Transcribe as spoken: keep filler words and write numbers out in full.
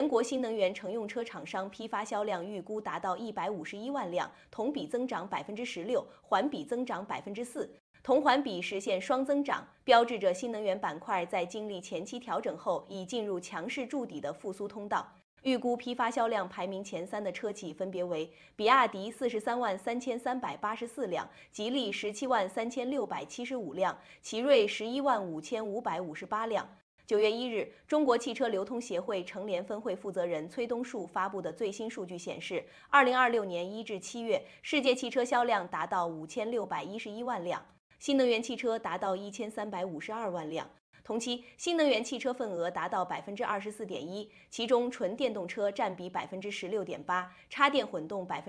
国新能源乘用车厂商批发销量预估达到一百五十一万辆，同比增长百分之十六，环比增长百分之四。同环比实现双增长，标志着新能源板块在经历前期调整后，已进入强势筑底的复苏通道。预估批发销量排名前三的车企分别为比亚迪四十三万三千三百八十四辆，吉利十七万三千六百七十五辆，奇瑞十一万五千五百五十八辆。九月一日，中国汽车流通协会成联分会负责人崔东树发布的最新数据显示，二零二六年一至七月，世界汽车销量达到五千六百一十一万辆，新能源汽车达到一千三百五十二万辆。同期，新能源汽车份额达到百分之二十四点一，其中纯电动车占比百分之十六点八，插电混动百分。